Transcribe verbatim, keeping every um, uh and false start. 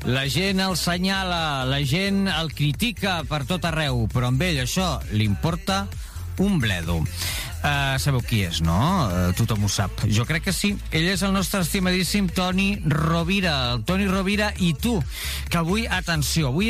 La gent el senyala, la gent el critica per tot arreu, però amb ell això li importa un bledo. Uh, sabeu qui és, no? Uh, tothom ho sap. Jo crec que sí. Ell és el nostre estimadíssim Toni Rovira. El Toni Rovira i tu, que avui, atenció, avui